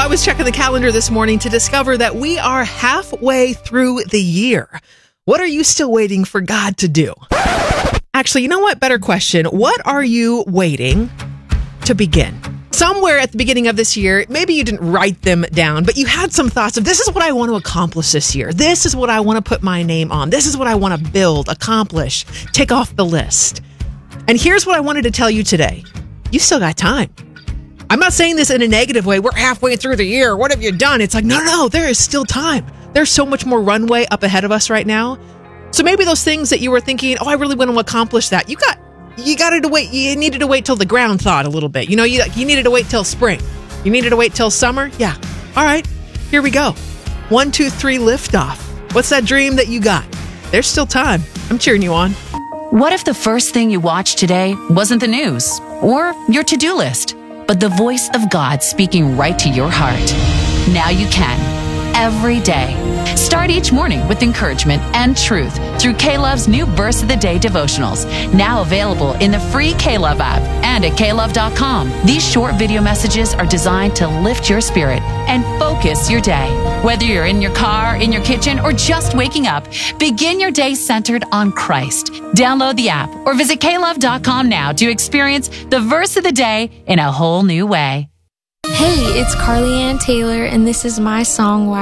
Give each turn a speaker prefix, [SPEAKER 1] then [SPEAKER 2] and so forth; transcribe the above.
[SPEAKER 1] I was checking the calendar this morning to discover that we are halfway through the year. What are you still waiting for God to do? Actually, you know what? Better question. What are you waiting to begin? Somewhere at the beginning of this year, maybe you didn't write them down, but you had some thoughts of this is what I want to accomplish this year. This is what I want to put my name on. This is what I want to build, accomplish, take off the list. And here's what I wanted to tell you today. You still got time. I'm not saying this in a negative way. We're halfway through the year. What have you done? It's like, no, there is still time. There's so much more runway up ahead of us right now. So maybe those things that you were thinking, I really want to accomplish that. You got to wait. You needed to wait till the ground thawed a little bit. You needed to wait till spring. You needed to wait till summer. Yeah. All right. Here we go. 1, 2, 3, lift off. What's that dream that you got? There's still time. I'm cheering you on.
[SPEAKER 2] What if the first thing you watched today wasn't the news or your to-do list, but the voice of God speaking right to your heart? Now you can. Every day. Start each morning with encouragement and truth through K-Love's new Verse of the Day devotionals, now available in the free K-Love app and at klove.com. These short video messages are designed to lift your spirit and focus your day. Whether you're in your car, in your kitchen, or just waking up, begin your day centered on Christ. Download the app or visit klove.com now to experience the Verse of the Day in a whole new way.
[SPEAKER 3] Hey, it's Carly Ann Taylor, and this is my song,